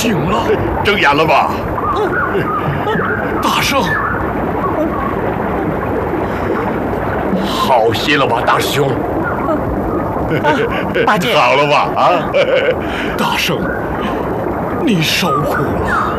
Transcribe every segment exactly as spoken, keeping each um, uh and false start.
醒了， 睁眼了吧？ 大圣， 好些了吧，大师兄？ 八戒， 好了吧？啊， 大圣，你受苦了。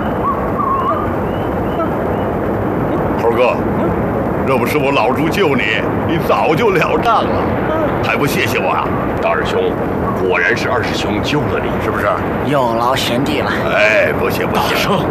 猴哥，若不是我老猪救你，你早就了账了，还不谢谢我啊？大师兄，果然是二师兄救了你，是不是？ 有劳贤弟了。 哎，不谢不谢。 大圣，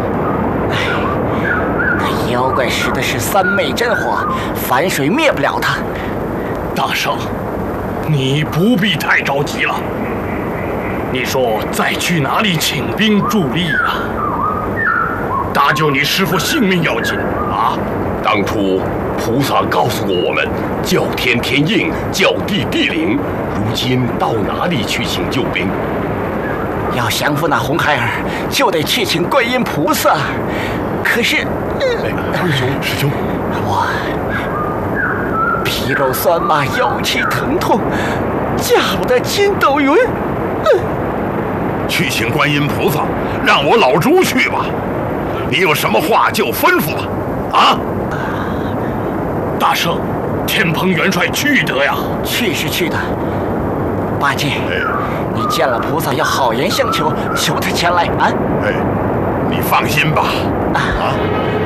那妖怪使的是三昧真火，反水灭不了他。 大圣，你不必太着急了。你说再去哪里请兵助力啊？搭救你师父性命要紧啊！ 当初菩萨告诉过我们，叫天天应，叫地地灵。如今到哪里去请救兵？ 要降服那红孩儿，就得去请观音菩萨。可是， 哎，师兄，师兄， 我皮肉酸麻，腰膝疼痛，驾不得筋斗云。嗯， 去请观音菩萨，让我老猪去吧。你有什么话就吩咐吧。啊！ 大圣，天蓬元帅去得呀。 去是去的。八戒， 哎， 你见了菩萨要好言相求，求他前来啊！ 哎，你放心吧。 啊！